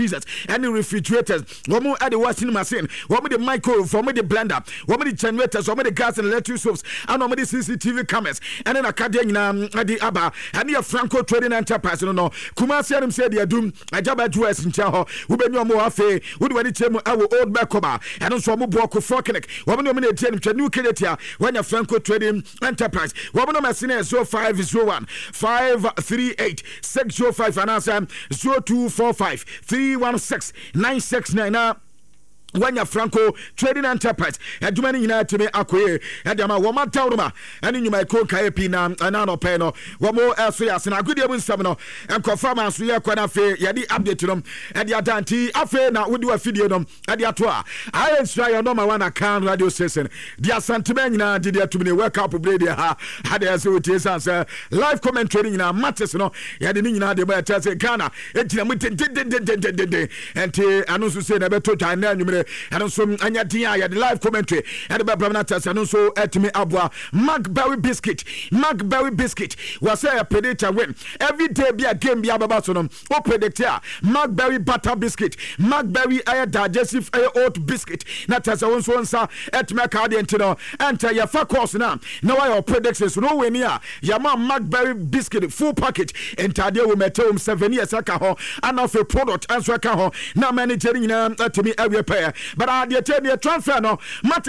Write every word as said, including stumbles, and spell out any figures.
Jesus, any refrigerators, woman at the washing machine, woman the microwave, woman the blender, woman the generators, woman the gas and electric stoves, and woman the C C T V cameras, and then a Cadena at the Abba, and the Franco Trading Enterprise. No, Kumasi and him said, "They do a job at U S in Chaho, who be no more affair, would when it's our old Bacoba, and also Muboko Forkinek, woman nominated to new Kinetia, when a Franco Trading Enterprise, woman of Messina zero five zero one five three eight six zero five and answer zero two four five three one six nine six nine. Wanya Franco Trading Enterprise adwuma ni nyina teme akoye adama woma tawroma ani nyuma ko kaepi na anano pe no womo eso ya sena agudie bu nsam no enkofa ma so ye kwana fe ye di update no e di adanti afe na wodi wa fidie no e di ato a aye nsua ye no ma wana kan radio station di asantema nyina di di atumne wake up brady ha hade ase wotie sanse live commentary nyina matches no ye di nyina de ba tase Ghana e gina mu den den den den den enti anu so se na beto twan na nyumre and also anya dia ya the live commentary and the Babramana test and also etimi abwa Macberry biscuit Macberry biscuit was say a predator win every day be a game be ababa so no o predict here Macberry butter biscuit Macberry air digestive air oat biscuit na test so so nsa etimi card entino enter your fa course now now your predictions no we near ya ma Macberry biscuit full package enter there we metem seven years aka ho and of a product answer aka ho na managing na etimi every pair but I dey tell you transfer no matter